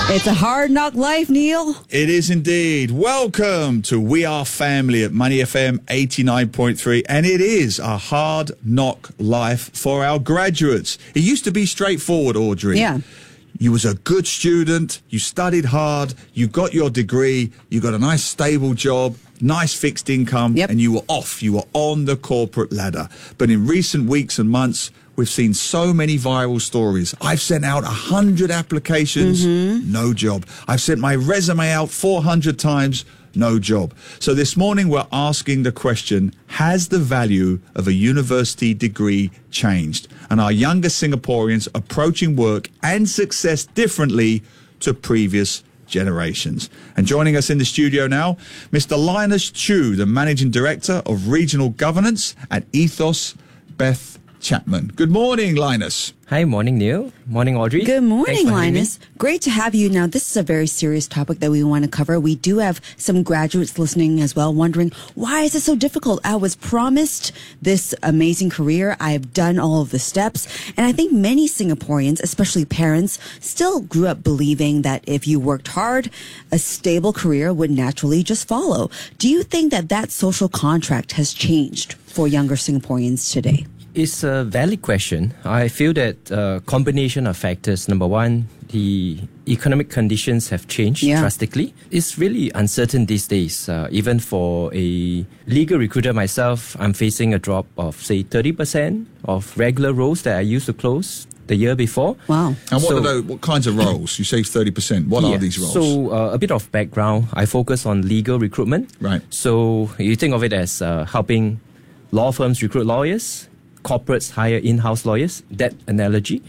It's a hard knock life, Neil. It is indeed. Welcome to We Are Family at Money FM 89.3. And it is a hard knock life for our graduates. It used to be straightforward, Audrey. Yeah. You was a good student, you studied hard, you got your degree, you got a nice stable job, nice fixed income, and you were off. You were on the corporate ladder. But in recent weeks and months, we've seen so many viral stories. I've sent out 100 applications, no job. I've sent my resume out 400 times, no job. So this morning we're asking the question, has the value of a university degree changed? And are younger Singaporeans approaching work and success differently to previous generations? And joining us in the studio now, Mr. Linus Chew, the Managing Director of Regional Governance at Ethos Beth Chapman. Good morning, Linus. Hi, morning, Neil. Morning, Audrey. Good morning, Linus. Great to have you. Now, this is a very serious topic that we want to cover. We do have some graduates listening as well, wondering, why is it so difficult? I was promised this amazing career. I have done all of the steps. And I think many Singaporeans, especially parents, still grew up believing that if you worked hard, a stable career would naturally just follow. Do you think that that social contract has changed for younger Singaporeans today? It's a valid question. I feel that a combination of factors. Number one, the economic conditions have changed drastically. It's really uncertain these days. Even for a legal recruiter myself, I'm facing a drop of, say, 30% of regular roles that I used to close the year before. Wow. And what kinds of roles? You say 30%. What are these roles? So a bit of background. I focus on legal recruitment. Right. So you think of it as helping law firms recruit lawyers, corporates hire in-house lawyers, that analogy.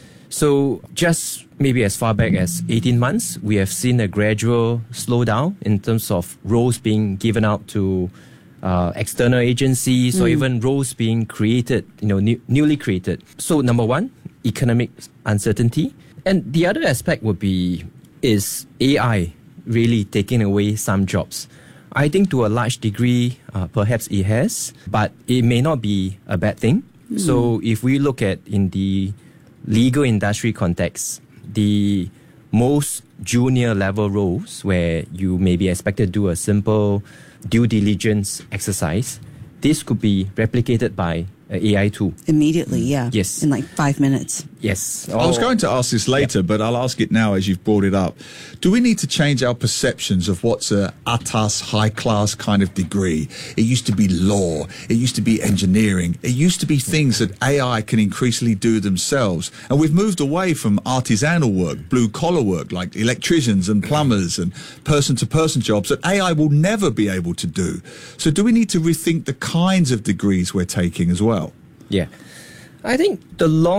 So just maybe as far back as 18 months, we have seen a gradual slowdown in terms of roles being given out to external agencies or even roles being created, newly created. So number one, economic uncertainty. And the other aspect would be, is AI really taking away some jobs? I think to a large degree, perhaps it has, but it may not be a bad thing. So if we look at in the legal industry context, the most junior level roles where you may be expected to do a simple due diligence exercise, this could be replicated by an AI tool. Immediately, yeah. Yes. In like 5 minutes. Yes. I was going to ask this later, but I'll ask it now as you've brought it up. Do we need to change our perceptions of what's a atas, high-class kind of degree? It used to be law. It used to be engineering. It used to be things that AI can increasingly do themselves. And we've moved away from artisanal work, blue-collar work, like electricians and plumbers and person-to-person jobs that AI will never be able to do. So do we need to rethink the kinds of degrees we're taking as well? Yeah. I think the long